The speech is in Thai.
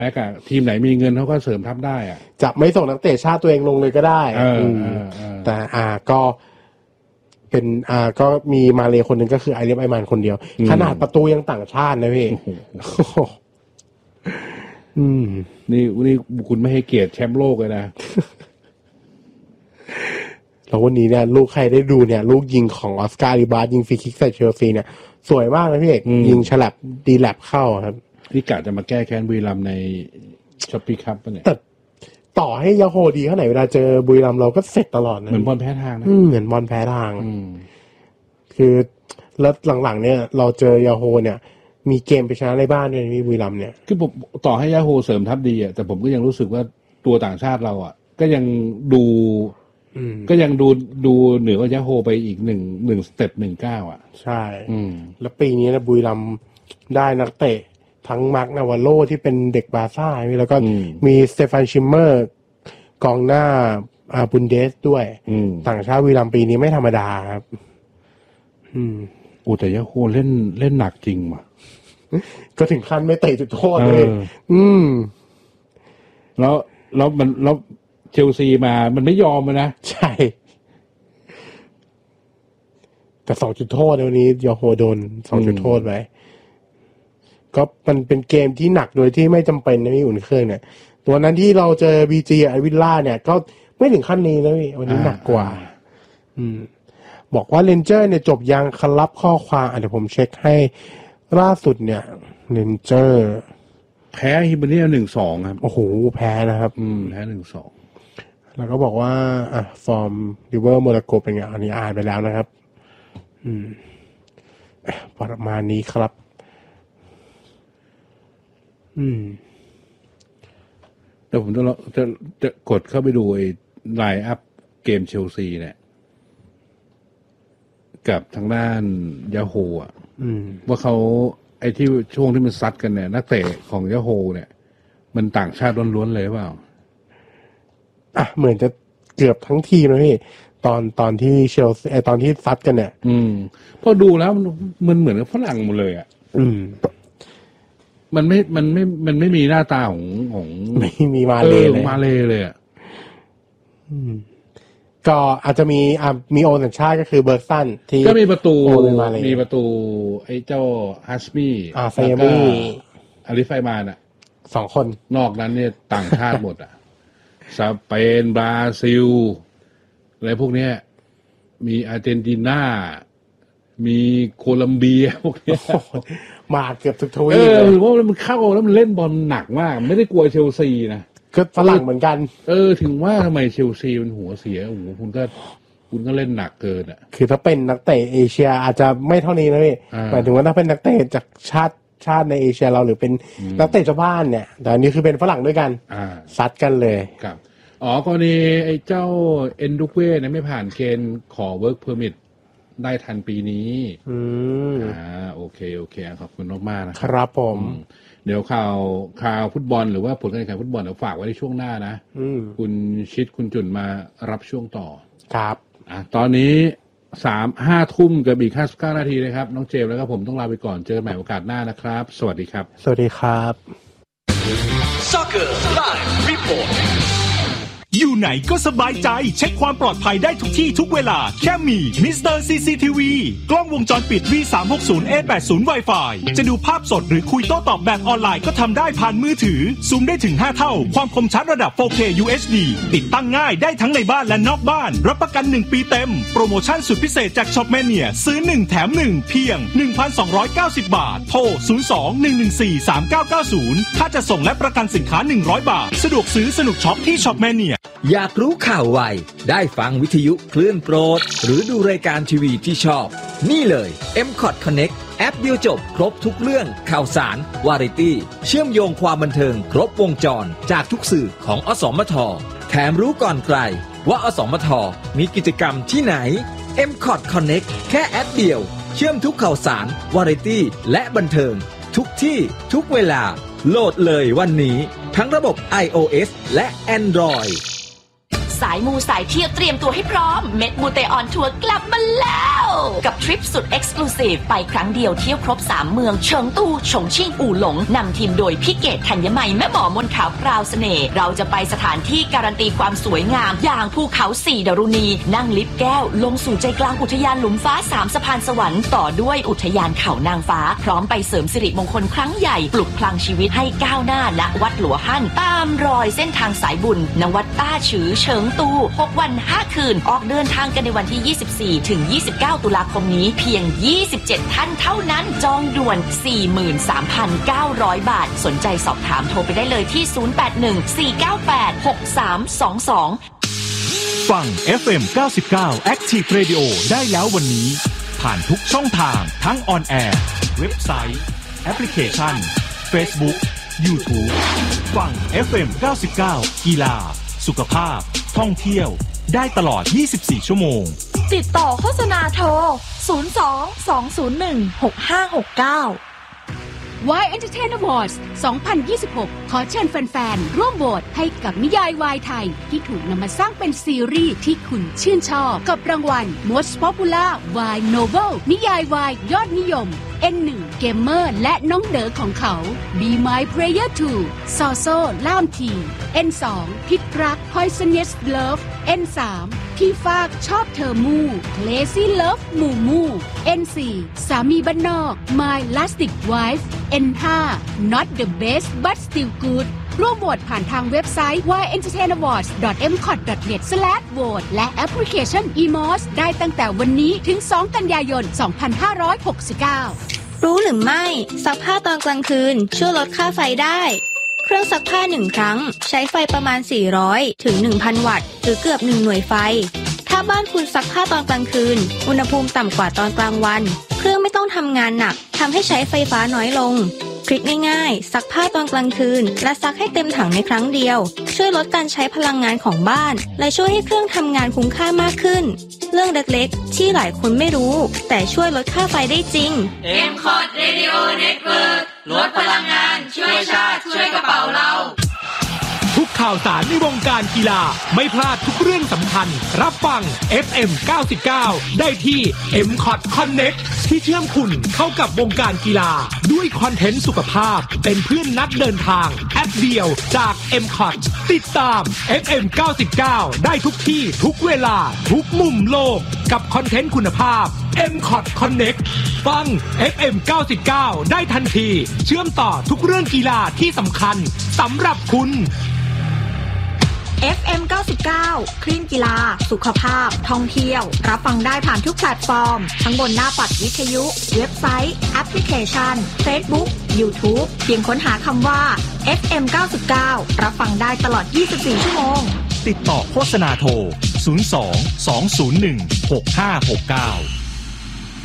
แล้วก็ทีมไหนมีเงินเขาก็เสริมทัพได้อ่ะจะไม่ส่งนักเตะชาติตัวเองลงเลยก็ได้แต่ก็เป็นก็มีมาเลคนหนึ่งก็คือไอเลียบไอมานคนเดียวขนาดประตูยังต่างชาตินะพี่นี่คุณไม่ให้เกียรติแชมป์โลกเลยนะแล้ววันนี้เนี่ยลูกใครได้ดูเนี่ยลูกยิงของออสการ์ริบาร์ยิงฟรีคิกใส่เชลซีเนี่ยสวยมากนะพี่เอกยิงฉลับดีแลบเข้าครับนี่กะจะมาแก้แค้นบุรีรัมย์ในช็อปปี้คัพป่ะเนี่ยแต่ต่อให้ยาโฮดีเท่าไหร่เวลาเจอบุรีรัมย์เราก็เสร็จตลอดนะเหมือนบอลแพ้ทางนะเหมือนบอลแพ้ทางคือแล้วหลังๆเนี่ยเราเจอยาโฮเนี่ยมีเกมไปชนะในบ้านด้วยมีบุรีรัมย์เนี่ยคือผมต่อให้ยาโฮเสริมทัพดีอ่ะแต่ผมก็ยังรู้สึกว่าตัวต่างชาติเราอ่ะก็ยังดูเหนือกว่ายาโฮไปอีกหนึ่งสเต็ป19อ่ะใช่แล้วปีนี้นะบุรีรัมย์ได้นักเตะทั้งมาร์คนาวาโลที่เป็นเด็กบาร์ซ่าแล้วก็มีสเตฟานชิมเมอร์กองหน้าบุนเดสด้วยต่างชาติบุรีรัมย์ปีนี้ไม่ธรรมดาครับแต่ยาโฮเล่นหนักจริงว่ะก็ถึงขั้นไม่เตะจุดโทษเลยแล้วเชลซีมามันไม่ยอมนะใช่แต่2จุดโทษวันนี้ยาโฮโดน2จุดโทษไว้ก็มันเป็นเกมที่หนักโดยที่ไม่จำเป็นนะพี่อุ่นเครื่องเนี่ยตัวนั้นที่เราเจอบีจีไอวิลล่าเนี่ยก็ไม่ถึงขั้นนี้นะพี่วันนี้หนักกว่าบอกว่าเรนเจอร์เนี่ยจบยังครับข้อความเดี๋ยวผมเช็คให้ล่าสุดเนี่ยเรนเจอร์แพ้ฮิบาเนีย 1-2 ครับโอ้โหแพ้นะครับแพ้ 1-2 แล้วก็บอกว่าฟอร์มริเวอร์โมนาโกเป็นไงอันนี้อ่านไปแล้วนะครับประมาณนี้ครับแต่ผมจะกดเข้าไปดูไอ้ไลน์อัพเกมเชลซีเนี่ยกับทางด้านยาโฮอ่ะว่าเขาไอ้ที่ช่วงที่มันซัดกันเนี่ยนักเตะของยาโฮเนี่ยมันต่างชาติล้วนๆเลยเปล่าเหมือนจะเกือบทั้งทีมนะพี่ตอนที่เชลซีตอนที่ซัดกันเนี่ยพอดูแล้วมันเหมือนกับฝรั่งหมดเลยอ่ะมันไม่มีหน้าตาของไม่มีมาเลยอ่ะก็อาจจะมีโอสัญชาติก็คือเบอร์ซันที่ก็มีประตูไอ้เจ้าฮัสมี่ไฟมี่อาริฟไฟมานอ่ะ 2คนนอกนั้นเนี่ยต่างชาติหมดอ่ะสเปนบราซิลอะไรพวกเนี้ยมีอาร์เจนตินามีโคลัมเบียพวกเนี้ยมาเกือบทุกทวีปหรือว่ามันเข้าแล้วมันเล่นบอลหนักมากไม่ได้กลัวเชลซีนะก็ฝรั่งเหมือนกันถึงว่าทำไมเชลซีมันหัวเสียโอ้โหคุณก็เล่นหนักเกินอ่ะคือถ้าเป็นนักเตะเอเชียอาจจะไม่เท่านี้นะพี่หมายถึงว่าถ้าเป็นนักเตะจากชาติในเอเชียเราหรือเป็นนักเตะเจ้าบ้านเนี่ยแต่อันนี้คือเป็นฝรั่งด้วยกันซัดกันเลยครับกรณีไอ้เจ้าเอนดูเว่เนี่ยไม่ผ่านเกณฑ์ขอ work permit ได้ทันปีนี้โอเคขอบคุณมากๆนะครับผมเดี๋ยวข่าวฟุตบอลหรือว่าผลการแข่งขันฟุตบอลเดี๋ยวฝากไว้ในช่วงหน้านะคุณชิดคุณจุนมารับช่วงต่อครับตอนนี้ 5 ทุ่มกับอีก59 นาทีนะครับน้องเจมส์แล้วก็ผมต้องลาไปก่อนเจอกันใหม่โอกาสหน้านะครับสวัสดีครับสวัสดีครับ Soccer Live Reportอยู่ไหนก็สบายใจเช็คความปลอดภัยได้ทุกที่ทุกเวลาแค่มีมิสเตอร์ CCTV กล้องวงจรปิด V360A80 Wi-Fi จะดูภาพสดหรือคุยโต้ตอบแบบออนไลน์ก็ทำได้ผ่านมือถือซูมได้ถึง5เท่าความคมชัดระดับ 4K UHD ติดตั้งง่ายได้ทั้งในบ้านและนอกบ้านรับประกัน1ปีเต็มโปรโมชั่นสุดพิเศษจาก Shopmania ซื้อ1แถม1เพียง 1,290 บาทโทร 02-114-3990 ค่าจะส่งและประกันสินค้า100 บาทสะดวกซื้อสนุกช็อปที่ Shopmania อยากรู้ข่าวไวได้ฟังวิทยุคลื่นโปรดหรือดูรายการทีวีที่ชอบนี่เลย MCOT Connect แอปเดียวจบครบทุกเรื่องข่าวสารวาไรตี้เชื่อมโยงความบันเทิงครบวงจรจากทุกสื่อของอสมทแถมรู้ก่อนใครว่าอสมทมีกิจกรรมที่ไหน MCOT Connect แค่แอปเดียวเชื่อมทุกข่าวสารวาไรตี้และบันเทิงทุกที่ทุกเวลาโหลดเลยวันนี้ทั้งระบบ iOS และ Android สายมูสายเที่ยวเตรียมตัวให้พร้อมเม็ดมูเตออนทัวร์กลับมาแล้วกับทริปสุดเอ็กซ์คลูซีฟไปครั้งเดียวเที่ยวครบ3เมืองเฉิงตูฉงชิ่งอู่หลงนำทีมโดยพี่เกศธัญมัยแม่หมอมนขาวพราวเสน่ห์เราจะไปสถานที่การันตีความสวยงามอย่างภูเขา4ดารุณีนั่งลิฟต์แก้วลงสู่ใจกลางอุทยานหลุมฟ้า3สะพานสวรรค์ต่อด้วยอุทยานเขานางฟ้าพร้อมไปเสริมสิริมงคลครั้งใหญ่ปลุกพลังชีวิตให้ก้าวหน้าณวัดหลัวฮั่นตามรอยเส้นทางสายบุญณวัดต้าฉือเฉิงตู6วัน5คืนออกเดินทางกันในวันที่24ถึง29ตุลาคมนี้เพียง27ท่านเท่านั้นจองด่วน 43,900 บาทสนใจสอบถามโทรไปได้เลยที่081-498-6322 ฟัง FM 99 Active Radio ได้แล้ววันนี้ผ่านทุกช่องทางทั้งออนแอร์เว็บไซต์แอปพลิเคชัน Facebook YouTube ฟัง FM 99กีฬาสุขภาพท่องเที่ยวได้ตลอด24ชั่วโมงติดต่อโฆษณาโทร 02-201-6569 Y Entertainment Awards 2026 ขอเชิญแฟนๆร่วมโหวตให้กับนิยายวายไทยที่ถูกนำมาสร้างเป็นซีรีส์ที่คุณชื่นชอบกับรางวัล Most Popular Y Novel นิยายวายยอดนิยม N1 เกมเมอร์และน้องเด๋อของเขา Be My Player 2 ซอโซ่ล่ามที N2 พิษรัก Poisonous Love N3 พี่ฟากชอบเธอมู่ Lazy Love มูมู N4 สามีบ้านนอก My Lastic Wife N5 Not the Best But Still Good ร่วมโหวตผ่านทางเว็บไซต์ yentertainawards.mcot.net/vote และแอปพลิเคชัน eMOS ได้ตั้งแต่วันนี้ถึง2กันยายน 2569 รู้หรือไม่ซักผ้าตอนกลางคืนช่วยลดค่าไฟได้เครื่องซักผ้า1ครั้งใช้ไฟประมาณ400ถึง 1,000 วัตต์หรือเกือบ1หน่วยไฟถ้าบ้านคุณซักผ้าตอนกลางคืนอุณหภูมิต่ำกว่าตอนกลางวันเครื่องไม่ต้องทำงานหนักทำให้ใช้ไฟฟ้าน้อยลงทริคง่ายๆซักผ้าตอนกลางคืนและซักให้เต็มถังในครั้งเดียวช่วยลดการใช้พลังงานของบ้านและช่วยให้เครื่องทำงานคุ้มค่ามากขึ้นเรื่องเล็กๆที่หลายคนไม่รู้แต่ช่วยลดค่าไฟได้จริง MCOT Radio Network ลดพลังงานช่วยชาติช่วยกระเป๋าเราทุกข่าวสารในวงการกีฬาไม่พลาดทุกเรื่องสำคัญรับฟัง FM 99ได้ที่ MCOT Connect ที่เชื่อมคุณเข้ากับวงการกีฬาด้วยคอนเทนต์สุขภาพเป็นเพื่อนนักเดินทางแอปเดียวจาก MCOT ติดตาม FM 99ได้ทุกที่ทุกเวลาทุกมุมโลกกับคอนเทนต์คุณภาพ MCOT Connect ฟัง FM 99ได้ทันทีเชื่อมต่อทุกเรื่องกีฬาที่สำคัญสำหรับคุณ FM 99 คลื่นกีฬาสุขภาพท่องเที่ยวรับฟังได้ผ่านทุกแพลตฟอร์มทั้งบนหน้าปัดวิทยุเว็บไซต์แอปพลิเคชัน Facebook YouTube เพียงค้นหาคำว่า FM 99รับฟังได้ตลอด24ชั่วโมงติดต่อโฆษณาโทร 02 201 6569